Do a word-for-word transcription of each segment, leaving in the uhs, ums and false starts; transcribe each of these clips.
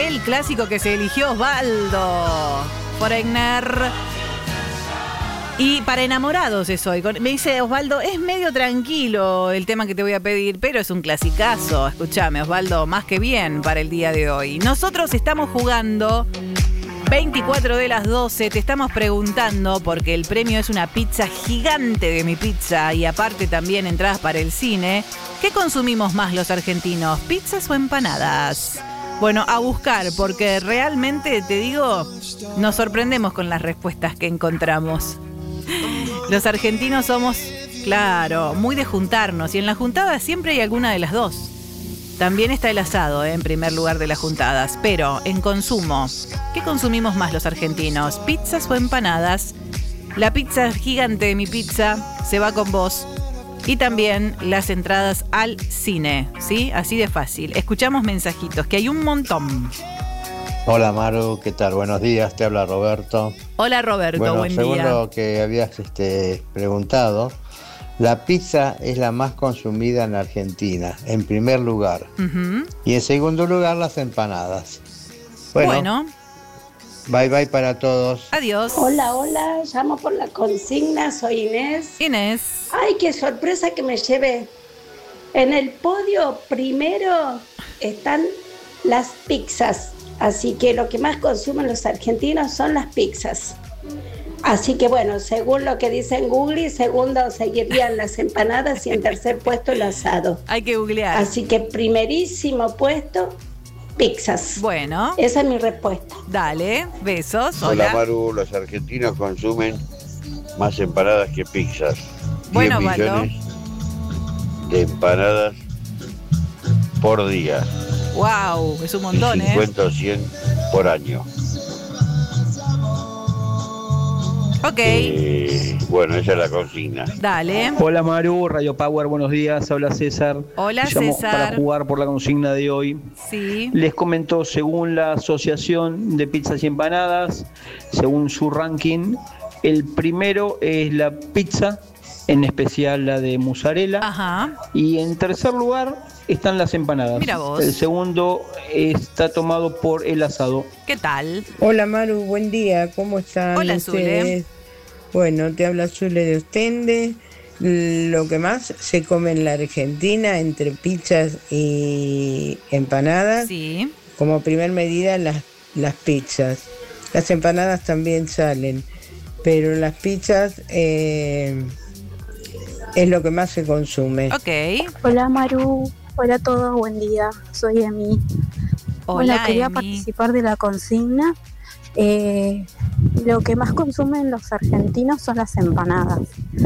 el clásico que se eligió Osvaldo Foreigner. Y para enamorados es hoy. Me dice Osvaldo, es medio tranquilo el tema que te voy a pedir, pero es un clasicazo. Escúchame, Osvaldo, más que bien para el día de hoy. Nosotros estamos jugando veinticuatro de las doce. Te estamos preguntando, porque el premio es una pizza gigante de Mi Pizza y aparte también entradas para el cine. ¿Qué consumimos más los argentinos? ¿Pizzas o empanadas? Bueno, a buscar, porque realmente, te digo, nos sorprendemos con las respuestas que encontramos. Los argentinos somos, claro, muy de juntarnos y en la juntada siempre hay alguna de las dos. También está el asado, ¿eh? En primer lugar de las juntadas, pero en consumo, ¿qué consumimos más los argentinos? ¿Pizzas o empanadas? La pizza gigante de Mi Pizza se va con vos y también las entradas al cine, ¿sí? Así de fácil. Escuchamos mensajitos, que hay un montón. Hola Maru, ¿qué tal? Buenos días, te habla Roberto. Hola Roberto, bueno, buen según día. Según lo que habías este, preguntado, la pizza es la más consumida en Argentina, en primer lugar. Uh-huh. Y en segundo lugar, las empanadas. Bueno, bueno, bye bye para todos. Adiós. Hola, hola, llamo por la consigna, soy Inés. Inés. Ay, qué sorpresa que me llevé. En el podio primero están las pizzas. Así que lo que más consumen los argentinos son las pizzas. Así que bueno, según lo que dice en Google, segundo seguirían las empanadas y en tercer puesto el asado. Hay que googlear. Así que primerísimo puesto, pizzas. Bueno. Esa es mi respuesta. Dale, besos. Hola, Hola Maru, los argentinos consumen más empanadas que pizzas. Bueno, diez millones de empanadas por día. Wow, es un montón, y cincuenta o cien por año. Ok. Eh, bueno, esa es la consigna. Dale. Hola Maru, Radio Power, buenos días. Habla César. Hola Llamo César. para jugar por la consigna de hoy. Sí. Les comento, según la Asociación de Pizzas y Empanadas, según su ranking, el primero es la pizza, en especial la de mozzarella. Ajá. Y en tercer lugar están las empanadas. Mira vos. El segundo está tomado por el asado. ¿Qué tal? Hola Maru, buen día, ¿cómo están Hola, ustedes? Zule. Bueno, te habla Zule de Ostende. Lo que más se come en la Argentina, entre pizzas y empanadas, sí. Como primer medida las, las pizzas. Las empanadas también salen, pero las pizzas eh, es lo que más se consume. Ok. Hola Maru. Hola a todos, buen día, soy Emi. Hola, Hola, quería Emi. participar de la consigna. Eh, lo que más consumen los argentinos son las empanadas.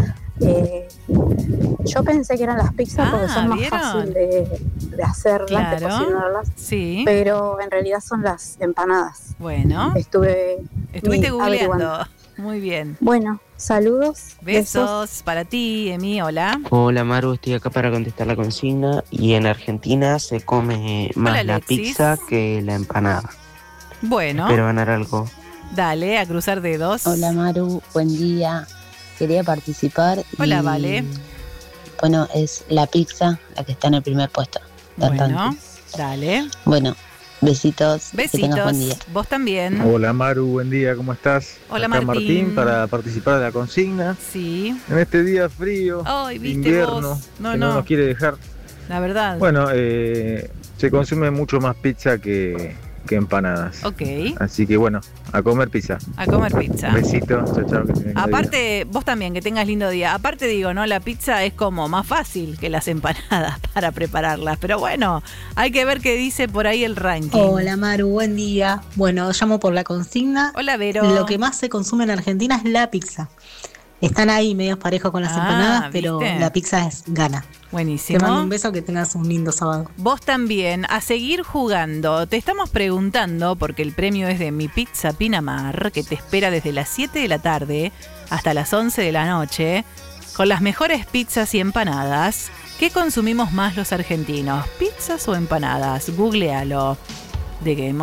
Eh, yo pensé que eran las pizzas ah, porque son más ¿vieron? fáciles de, de hacerlas, claro. de cocinarlas. Sí. Pero en realidad son las empanadas. Bueno. Estuve Estuviste googleando. averiguando. Muy bien. Bueno, saludos. Besos, besos para ti, Emi, hola. Hola Maru, estoy acá para contestar la consigna. Y en Argentina se come más Hola, la Alexis. pizza que la empanada. Bueno. Espero ganar algo. Dale, a cruzar dedos. Hola Maru, buen día. Quería participar. Hola, y, Vale. Bueno, es la pizza la que está en el primer puesto. Bueno, dale. Bueno, besitos. Besitos. Que tengas buen día. Vos también. Hola Maru, buen día, ¿cómo estás? Hola Acá Martín. Martín para participar de la consigna. Sí. En este día frío, Ay, ¿viste invierno, vos? No, que no. no nos quiere dejar. La verdad. Bueno, eh, se consume mucho más pizza que, que empanadas. Ok. Así que bueno, a comer pizza. A comer pizza. Besitos, chao, chao. Que tengan lindo Aparte, día. vos también, que tengas lindo día. Aparte digo, ¿no? La pizza es como más fácil que las empanadas para prepararlas. Pero bueno, hay que ver qué dice por ahí el ranking. Hola Maru, buen día. Bueno, llamo por la consigna. Hola Vero. Lo que más se consume en Argentina es la pizza. Están ahí medios parejos con las Ah, empanadas, pero ¿viste? la pizza es gana. Buenísimo. Te mando un beso, que tengas un lindo sábado. Vos también, a seguir jugando. Te estamos preguntando, porque el premio es de Mi Pizza Pinamar, que te espera desde las siete de la tarde hasta las once de la noche, con las mejores pizzas y empanadas. ¿Qué consumimos más los argentinos? ¿Pizzas o empanadas? Googlealo. De Game